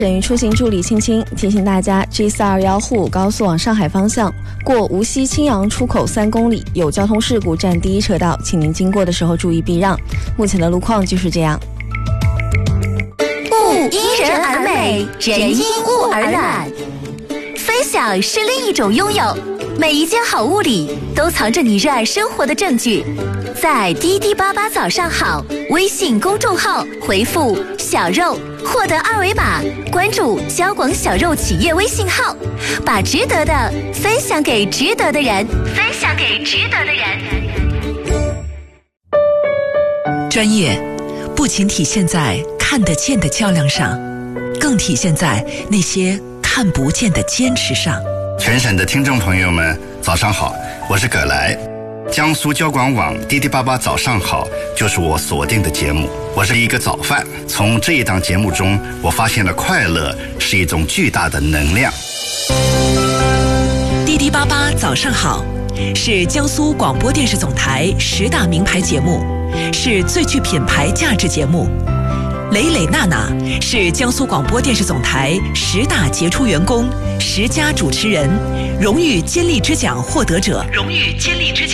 人与出行助理青青提醒大家 G421 沪高速往上海方向过无锡青阳出口3公里有交通事故，占第一车道，请您经过的时候注意避让。目前的路况就是这样。 物因人而美，人因物而暖。分享是另一种拥有，每一件好物里都藏着你热爱生活的证据。在滴滴八八早上好微信公众号回复小肉，获得2维码，关注交广小肉企业微信号，把值得的分享给值得的人，分享给值得的人。 专业不仅体现在看得见的较量上，更体现在那些看不见的坚持上。 全省的听众朋友们早上好，我是葛来。江苏交广网滴滴八八早上好就是我锁定的节目，我是一个早饭。从这一档节目中，我发现了快乐是一种巨大的能量。 滴滴八八早上好是江苏广播电视总台10大名牌节目，是最具品牌价值节目。磊磊娜娜是江苏广播电视总台10大杰出员工、10佳主持人、荣誉坚立之奖获得者。